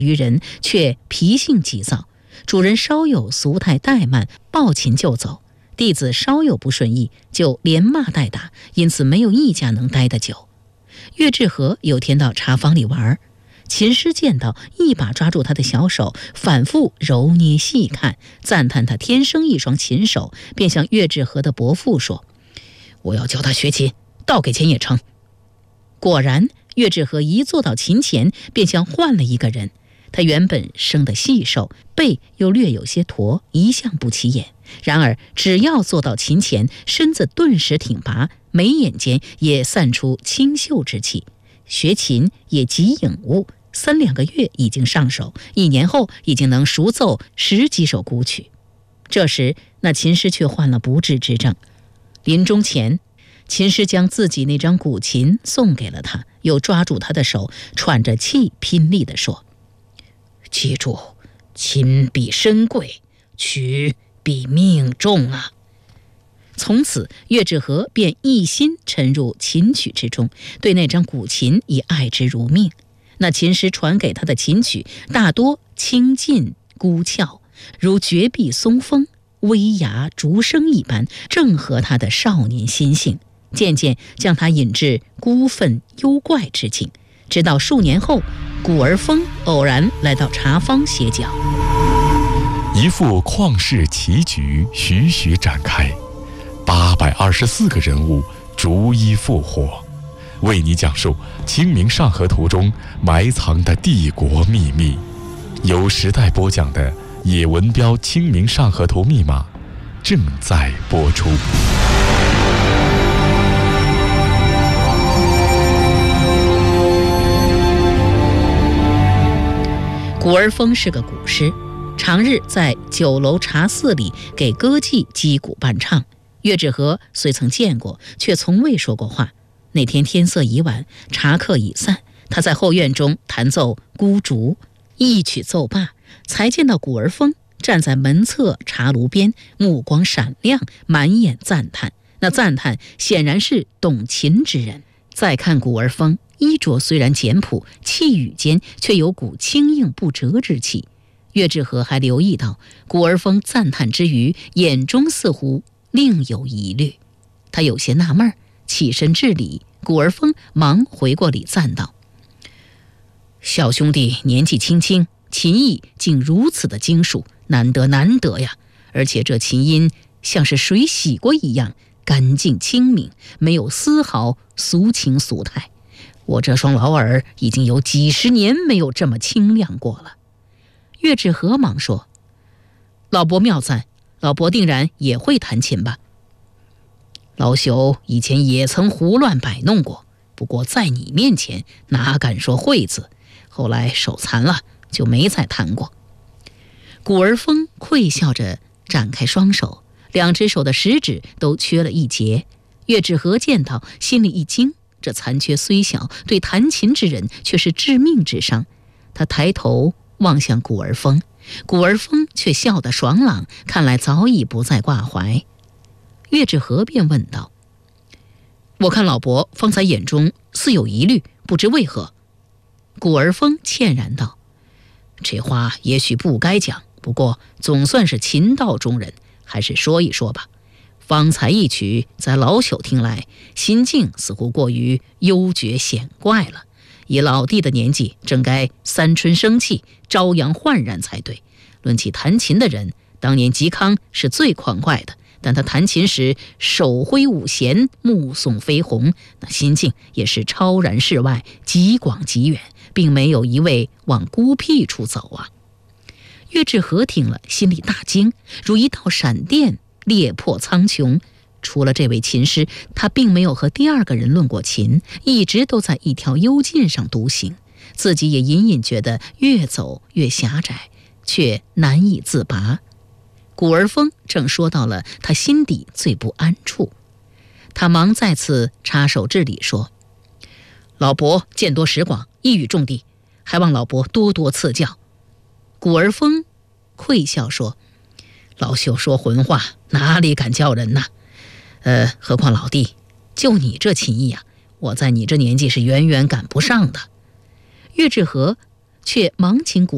于人却脾性急躁，主人稍有俗态怠慢，抱琴就走，弟子稍有不顺意就连骂带打，因此没有一家能待得久。岳志和有天到茶坊里玩，琴师见到，一把抓住他的小手，反复揉捏细看，赞叹他天生一双琴手，便向岳志和的伯父说：“我要教他学琴，倒给钱也成。”果然，岳志和一坐到琴前，便像换了一个人。他原本生得细瘦，背又略有些驼，一向不起眼。然而只要坐到琴前，身子顿时挺拔，眉眼间也散出清秀之气。学琴也极颖悟，3-2个月已经上手，1年后已经能熟奏10几首古曲。这时那琴师却患了不治之症，临终前，琴师将自己那张古琴送给了他，又抓住他的手，喘着气拼力地说：“记住，琴比身贵，曲比命重啊！”从此，岳志和便一心沉入琴曲之中，对那张古琴已爱之如命。那琴师传给他的琴曲大多清劲孤峭，如绝壁松风，微芽竹声一般，正合他的少年心性，渐渐将他引至孤愤幽怪之境。直到数年后，古儿峰偶然来到茶坊歇脚， 一副旷世奇局徐徐展开，824个人物逐一复活，为你讲述《清明上河图》中埋藏的帝国秘密。由时代播讲的野文标《清明上河图》密码正在播出。 古儿峰是个古师，常日在酒楼茶肆里给歌妓击鼓伴唱。岳志和虽曾见过，却从未说过话。那天天色已晚，茶客已散，他在后院中弹奏孤竹，一曲奏罢，才见到古儿峰站在门侧茶炉边，目光闪亮，满眼赞叹。那赞叹显然是懂琴之人。再看古儿峰，衣着虽然简朴，气语间却有股轻硬不折之气。岳志和还留意到，古儿峰赞叹之余，眼中似乎另有疑虑。他有些纳闷，起身致礼。古儿峰忙回过礼赞道：“小兄弟年纪轻轻，琴艺竟如此的精熟，难得难得呀！而且这琴音像是水洗过一样，干净清明，没有丝毫俗情俗态。我这双老耳已经有几十年没有这么清亮过了。”岳志和忙说：“老伯妙赞，老伯定然也会弹琴吧？”“老朽以前也曾胡乱摆弄过，不过在你面前哪敢说会字，后来手残了，就没再弹过。”古儿峰愧笑着展开双手，2只手的食指都缺了一节。岳志和见到，心里一惊，这残缺虽小，对弹琴之人却是致命之伤。他抬头望向古儿峰，古儿峰却笑得爽朗，看来早已不再挂怀。岳志和便问道：“我看老伯方才眼中似有疑虑，不知为何？”古儿峰歉然道：“这话也许不该讲，不过总算是琴道中人，还是说一说吧。方才一曲在老朽听来，心境似乎过于幽绝显怪了。以老弟的年纪，正该三春生气，朝阳焕然才对。论起弹琴的人，当年嵇康是最狂快的，但他弹琴时手挥五弦，目送飞鸿，那心境也是超然世外，极广极远，并没有一味往孤僻处走啊。”岳志和听了，心里大惊，如一道闪电裂破苍穹。除了这位琴师，他并没有和第2个人论过琴，一直都在一条幽径上独行，自己也隐隐觉得越走越狭窄，却难以自拔。古儿峰正说到了他心底最不安处，他忙再次插手致礼说：“老伯见多识广，一语中的，还望老伯多多赐教。”古儿峰愧笑说：“老朽说浑话，哪里敢叫人呐？何况老弟，就你这琴艺啊，我在你这年纪是远远赶不上的。”岳志和却忙请古